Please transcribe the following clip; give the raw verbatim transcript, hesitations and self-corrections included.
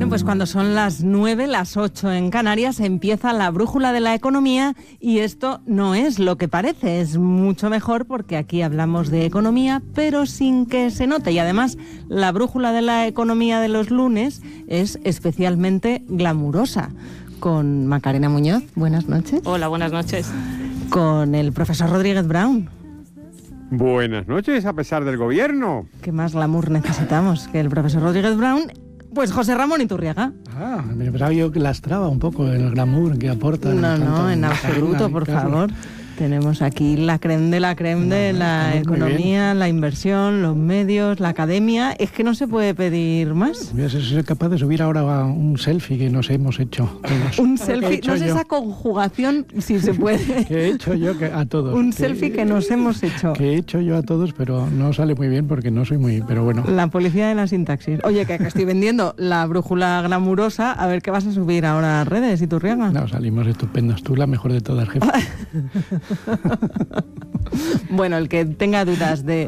Bueno, pues cuando son las nueve, las ocho en Canarias, empieza la brújula de la economía y esto no es lo que parece, es mucho mejor porque aquí hablamos de economía, pero sin que se note. Y además, la brújula de la economía de los lunes es especialmente glamurosa. Con Macarena Muñoz, buenas noches. Hola, buenas noches. Con el profesor Rodríguez Brown. Buenas noches, a pesar del gobierno. ¿Qué más glamour necesitamos que el profesor Rodríguez Brown? Pues José Ramón Iturriaga. Ah, me habrá yo que lastraba un poco el glamour que aporta. No, no, en absoluto, por favor. Tenemos aquí la creme de la creme no, de la economía, la inversión, los medios, la academia. Es que no se puede pedir más. Voy a ser capaz de subir ahora un selfie que nos hemos hecho todos. Un selfie, no sé esa conjugación si se puede. Que he hecho yo que a todos. Un que, selfie que nos hemos hecho. Que he hecho yo a todos, pero no sale muy bien porque no soy muy... Pero bueno. La policía de la sintaxis. Oye, que acá estoy vendiendo la brújula glamurosa. A ver qué vas a subir ahora a redes, Iturriaga. No, salimos estupendos. Tú la mejor de todas, jefe. Bueno, el que tenga dudas de